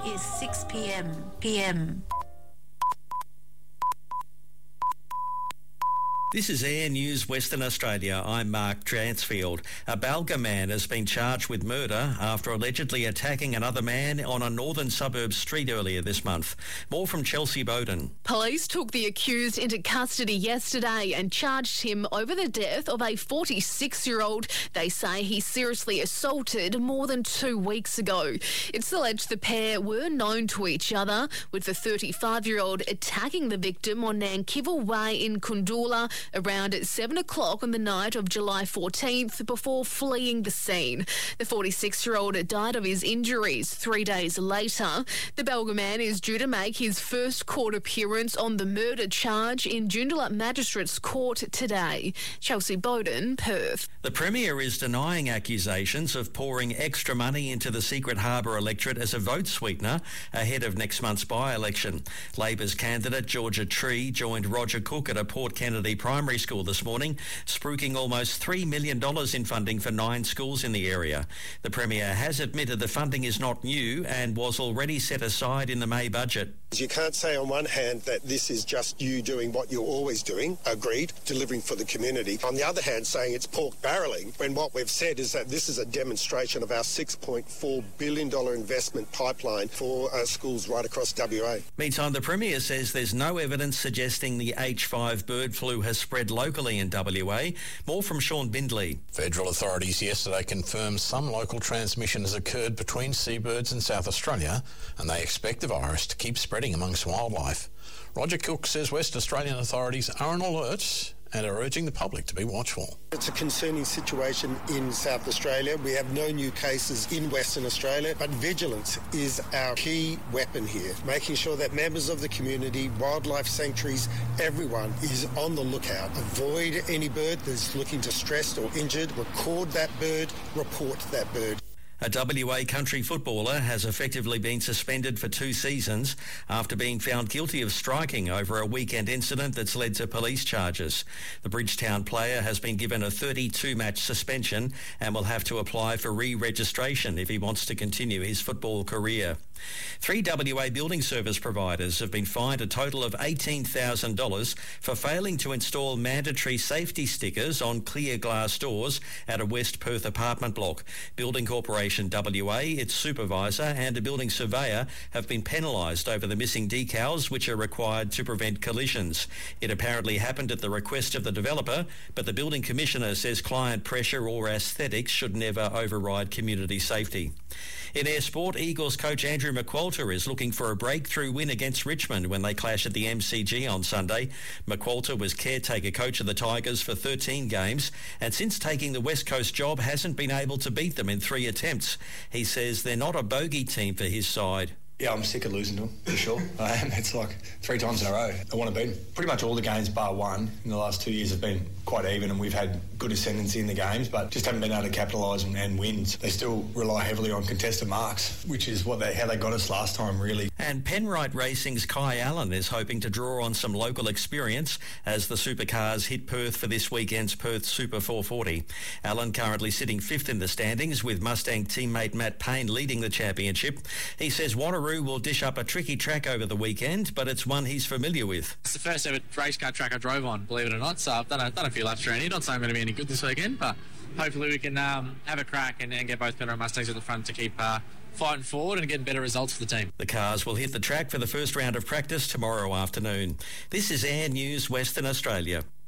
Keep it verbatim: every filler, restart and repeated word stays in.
is six p m p m. This is Air News Western Australia. I'm Mark Transfield. A Balga man has been charged with murder after allegedly attacking another man on a northern suburb street earlier this month. More from Chelsea Bowden. Police took the accused into custody yesterday and charged him over the death of a forty-six-year-old they say he seriously assaulted more than two weeks ago. It's alleged the pair were known to each other, with the thirty-five-year-old attacking the victim on Nankival Way in Kundula around seven o'clock on the night of July fourteenth before fleeing the scene. The forty-six-year-old died of his injuries three days later. The Balga man is due to make his first court appearance on the murder charge in Joondalup Magistrates Court today. Chelsea Bowden, Perth. The Premier is denying accusations of pouring extra money into the Secret Harbour electorate as a vote sweetener ahead of next month's by-election. Labor's candidate Georgia Tree joined Roger Cook at a Port Kennedy primary school this morning, spruiking almost three million dollars in funding for nine schools in the area. The Premier has admitted the funding is not new and was already set aside in the May budget. You can't say on one hand that this is just you doing what you're always doing, agreed, delivering for the community. On the other hand, saying it's pork barrelling, when what we've said is that this is a demonstration of our six point four billion dollars investment pipeline for uh, schools right across W A. Meantime, the Premier says there's no evidence suggesting the H five bird flu has spread locally in W A. More from Sean Bindley. Federal authorities yesterday confirmed some local transmission has occurred between seabirds in South Australia, and they expect the virus to keep spreading amongst wildlife. Roger Cook says West Australian authorities are on alert and are urging the public to be watchful. It's a concerning situation in South Australia. We have no new cases in Western Australia, but vigilance is our key weapon here, making sure that members of the community, wildlife sanctuaries, everyone is on the lookout. Avoid any bird that's looking distressed or injured. Record that bird, report that bird. A W A country footballer has effectively been suspended for two seasons after being found guilty of striking over a weekend incident that's led to police charges. The Bridgetown player has been given a thirty-two match suspension and will have to apply for re-registration if he wants to continue his football career. Three W A building service providers have been fined a total of eighteen thousand dollars for failing to install mandatory safety stickers on clear glass doors at a West Perth apartment block. Building Corporation W A, its supervisor and a building surveyor have been penalised over the missing decals which are required to prevent collisions. It apparently happened at the request of the developer, but the building commissioner says client pressure or aesthetics should never override community safety. In air sport, Eagles coach Andrew McQualter is looking for a breakthrough win against Richmond when they clash at the M C G on Sunday. McQualter was caretaker coach of the Tigers for thirteen games and since taking the West Coast job hasn't been able to beat them in three attempts. He says they're not a bogey team for his side. Yeah, I'm sick of losing to them, for sure. I am. It's like three times in a row. I want to beat them. Pretty much all the games bar one in the last two years have been quite even and we've had good ascendancy in the games, but just haven't been able to capitalise and, and win. They still rely heavily on contested marks, which is what they how they got us last time, really. And Penrite Racing's Kai Allen is hoping to draw on some local experience as the supercars hit Perth for this weekend's Perth Super four forty. Allen currently sitting fifth in the standings with Mustang teammate Matt Payne leading the championship. He says Wanneroo will dish up a tricky track over the weekend, but it's one he's familiar with. It's the first ever race car track I drove on, believe it or not, so I've done a, done a few laps around here. Not saying I'm going to be any good this weekend, but hopefully we can um, have a crack and, and get both Penrite Mustangs at the front to keep uh, fighting forward and getting better results for the team. The cars will hit the track for the first round of practice tomorrow afternoon. This is Air News Western Australia.